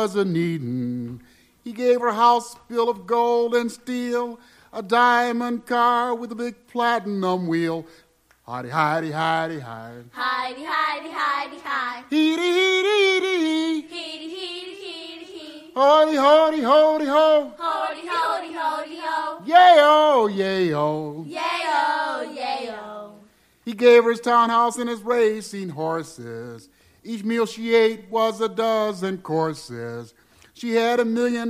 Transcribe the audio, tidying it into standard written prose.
was a needin'. He gave her a house built of gold and steel, a diamond car with a big platinum wheel. Hidey, hidey, hidey, hidey. Hidey, hidey, hidey, hidey. Heedy, heedy, heedy. Heedy, heedy, heedy, heedy. Hody, hody, hody, ho. Hody, hody, hody, ho. Yay-o, yay-o. Yay-o, yay-o. He gave her his townhouse and his racing horses. Each meal she ate was a dozen courses. She had $1 million